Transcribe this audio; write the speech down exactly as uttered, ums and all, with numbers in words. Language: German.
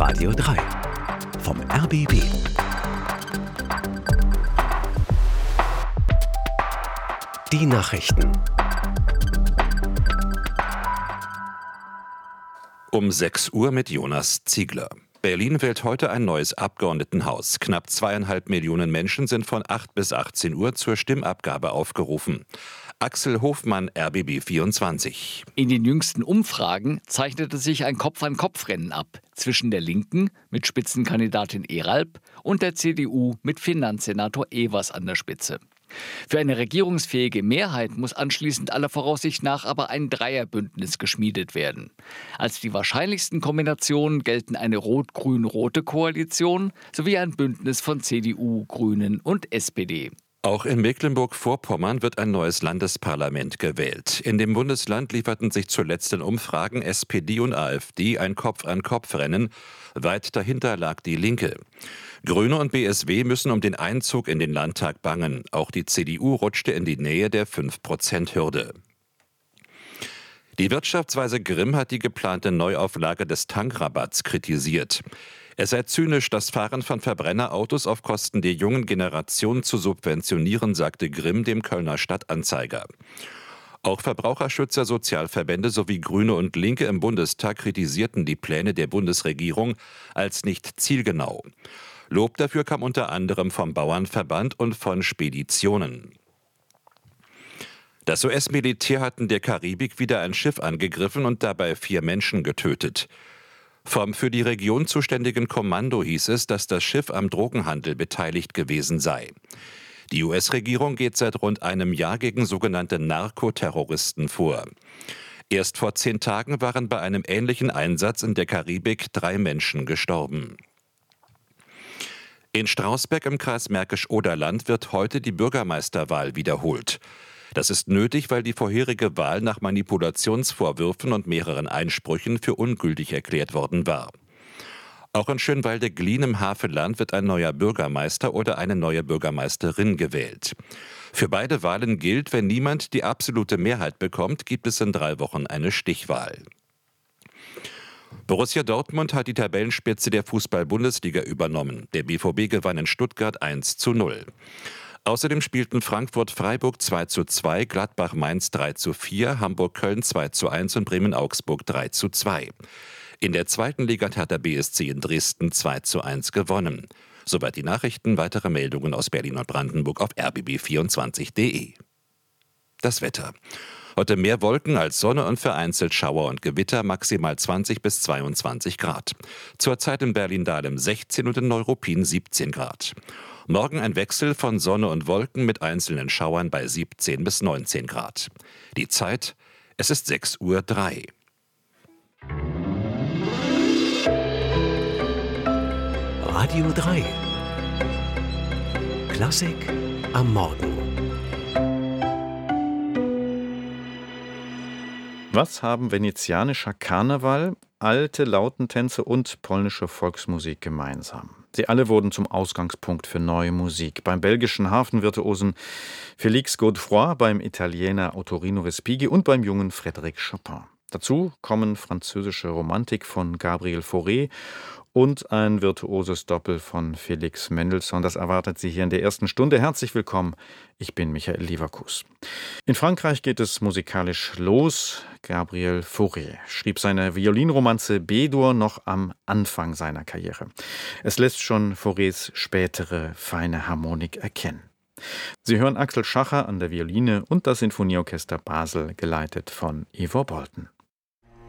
Radio drei vom R B B. Die Nachrichten. Um sechs Uhr mit Jonas Ziegler. Berlin wählt heute ein neues Abgeordnetenhaus. Knapp zweieinhalb Millionen Menschen sind von acht bis achtzehn Uhr zur Stimmabgabe aufgerufen. Axel Hofmann, R B B vierundzwanzig. In den jüngsten Umfragen zeichnete sich ein Kopf-an-Kopf-Rennen ab zwischen der Linken mit Spitzenkandidatin Eralb und der C D U mit Finanzsenator Evers an der Spitze. Für eine regierungsfähige Mehrheit muss anschließend aller Voraussicht nach aber ein Dreierbündnis geschmiedet werden. Als die wahrscheinlichsten Kombinationen gelten eine rot-grün-rote Koalition sowie ein Bündnis von C D U, Grünen und S P D. Auch in Mecklenburg-Vorpommern wird ein neues Landesparlament gewählt. In dem Bundesland lieferten sich zuletzt in Umfragen S P D und AfD ein Kopf-an-Kopf-Rennen. Weit dahinter lag die Linke. Grüne und B S W müssen um den Einzug in den Landtag bangen. Auch die C D U rutschte in die Nähe der fünf Prozent Hürde. Die Wirtschaftsweise Grimm hat die geplante Neuauflage des Tankrabatts kritisiert. Es sei zynisch, das Fahren von Verbrennerautos auf Kosten der jungen Generation zu subventionieren, sagte Grimm dem Kölner Stadtanzeiger. Auch Verbraucherschützer, Sozialverbände sowie Grüne und Linke im Bundestag kritisierten die Pläne der Bundesregierung als nicht zielgenau. Lob dafür kam unter anderem vom Bauernverband und von Speditionen. Das U S-Militär hat in der Karibik wieder ein Schiff angegriffen und dabei vier Menschen getötet. Vom für die Region zuständigen Kommando hieß es, dass das Schiff am Drogenhandel beteiligt gewesen sei. Die U S-Regierung geht seit rund einem Jahr gegen sogenannte Narkoterroristen vor. Erst vor zehn Tagen waren bei einem ähnlichen Einsatz in der Karibik drei Menschen gestorben. In Strausberg im Kreis Märkisch-Oderland wird heute die Bürgermeisterwahl wiederholt. Das ist nötig, weil die vorherige Wahl nach Manipulationsvorwürfen und mehreren Einsprüchen für ungültig erklärt worden war. Auch in Schönwalde-Glien im Havelland wird ein neuer Bürgermeister oder eine neue Bürgermeisterin gewählt. Für beide Wahlen gilt, wenn niemand die absolute Mehrheit bekommt, gibt es in drei Wochen eine Stichwahl. Borussia Dortmund hat die Tabellenspitze der Fußball-Bundesliga übernommen. Der B V B gewann in Stuttgart eins zu null. Außerdem spielten Frankfurt-Freiburg zwei zu zwei, Gladbach-Mainz drei zu vier, Hamburg-Köln zwei zu eins und Bremen-Augsburg drei zu zwei. In der zweiten Liga hat der B S C in Dresden zwei zu eins gewonnen. Soweit die Nachrichten, weitere Meldungen aus Berlin und Brandenburg auf r b b vierundzwanzig punkt d e. Das Wetter. Heute mehr Wolken als Sonne und vereinzelt Schauer und Gewitter, maximal zwanzig bis zweiundzwanzig Grad. Zurzeit in Berlin-Dahlem sechzehn und in Neuruppin siebzehn Grad. Morgen ein Wechsel von Sonne und Wolken mit einzelnen Schauern bei siebzehn bis neunzehn Grad. Die Zeit, es ist sechs Uhr drei. Radio drei. Klassik am Morgen. Was haben venezianischer Karneval, alte Lautentänze und polnische Volksmusik gemeinsam? Sie alle wurden zum Ausgangspunkt für neue Musik. Beim belgischen Hafenvirtuosen Félix Godefroy, beim Italiener Ottorino Respighi und beim jungen Frédéric Chopin. Dazu kommen französische Romantik von Gabriel Fauré und ein virtuoses Doppel von Felix Mendelssohn. Das erwartet Sie hier in der ersten Stunde. Herzlich willkommen, ich bin Michael Leverkus. In Frankreich geht es musikalisch los. Gabriel Fauré schrieb seine Violinromanze B-Dur noch am Anfang seiner Karriere. Es lässt schon Faurés spätere feine Harmonik erkennen. Sie hören Axel Schacher an der Violine und das Sinfonieorchester Basel, geleitet von Ivor Bolten.